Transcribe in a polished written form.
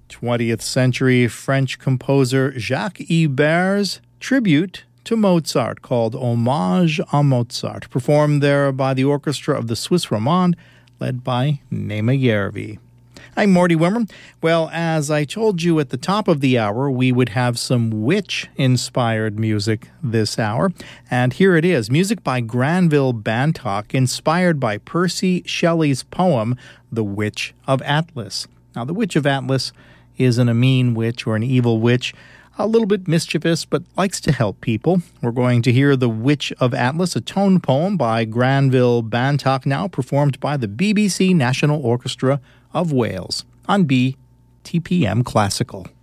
20th century French composer Jacques Ibert's tribute to Mozart called Hommage à Mozart, performed there by the orchestra of the Swiss Romande, led by Naima Järvi. I'm Morty Wimmer. Well, as I told you at the top of the hour, we would have some witch-inspired music this hour. And here it is, music by Granville Bantock, inspired by Percy Shelley's poem, The Witch of Atlas. Now, the Witch of Atlas isn't a mean witch or an evil witch, a little bit mischievous, but likes to help people. We're going to hear The Witch of Atlas, a tone poem by Granville Bantock, now performed by the BBC National Orchestra of Wales on BTPM Classical.